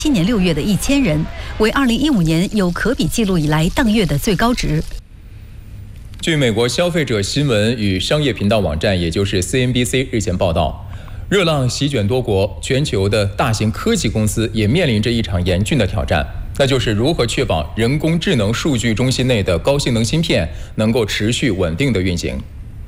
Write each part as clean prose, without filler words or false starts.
今年6月的1000人，为2015年有可比记录以来当月的最高值。 据美国消费者新闻与商业频道网站，也就是 CNBC 日前报道，热浪席卷多国，全球的大型科技公司也面临着一场严峻的挑战，那就是如何确保人工智能数据中心内的高性能芯片能够持续稳定的运行。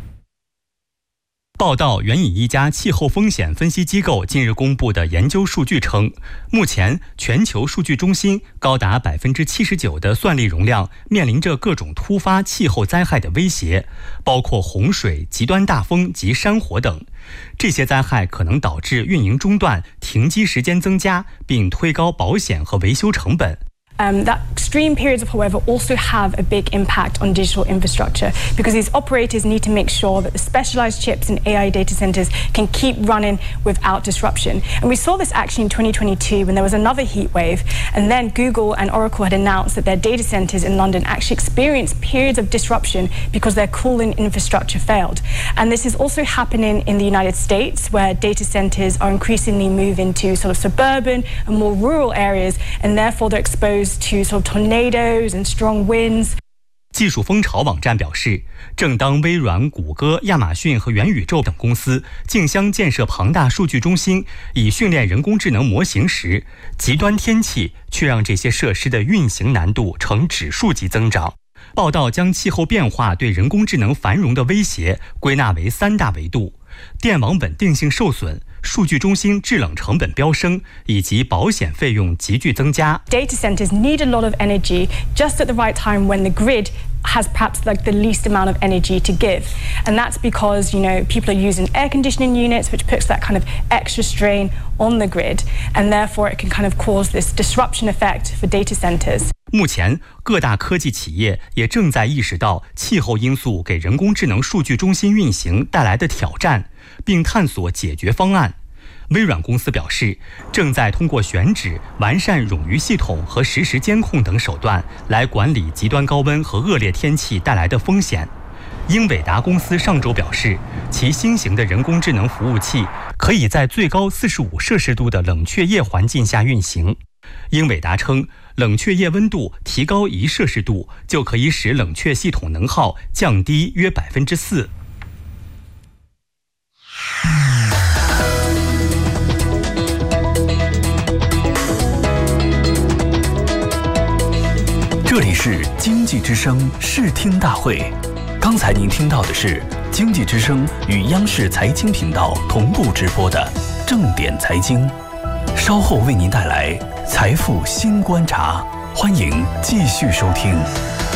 报道援引一家气候风险分析机构近日公布的研究数据称，目前全球数据中心高达79%的算力容量面临着各种突发气候灾害的威胁，包括洪水、极端大风及山火等。这些灾害可能导致运营中断、停机时间增加，并推高保险和维修成本。 That extreme periods, however, also have a big impact on digital infrastructure because these operators need to make sure that the specialized chips in AI data centers can keep running without disruption. And we saw this actually in 2022 when there was another heat wave, and then Google and Oracle had announced that their data centers in London actually experienced periods of disruption because their cooling infrastructure failed. And this is also happening in the United States, where data centers are increasingly moving to sort of suburban and more rural areas, and therefore they're exposed to sort of tornadoes and strong winds. 技术风潮网站表示，正当微软、谷歌、亚马逊和元宇宙等公司竞相建设庞大数据中心以训练人工智能模型时，极端天气却让这些设施的运行难度呈指数级增长。报道将气候变化对人工智能繁荣的威胁归纳为3大维度：电网稳定性受损、数据中心制冷成本飙升，以及保险费用急剧增加。 Data centers need a lot of energy just at the right time when the grid has perhaps like the least amount of energy to give. And that's because, people are using air conditioning units, which puts that kind of extra strain on the grid. And therefore it can kind of cause this disruption effect for data centers. 目前，各大科技企业也正在意识到气候因素给人工智能数据中心运行带来的挑战，并探索解决方案。微软公司表示，正在通过选址、完善冗余系统和实时监控等手段来管理极端高温和恶劣天气带来的风险。英伟达公司上周表示，其新型的人工智能服务器可以在最高45摄氏度的冷却液环境下运行。英伟达称，冷却液温度提高1摄氏度，就可以使冷却系统能耗降低约4%。 这里是经济之声视听大会，刚才您听到的是经济之声与央视财经频道同步直播的正点财经，稍后为您带来财富新观察，欢迎继续收听。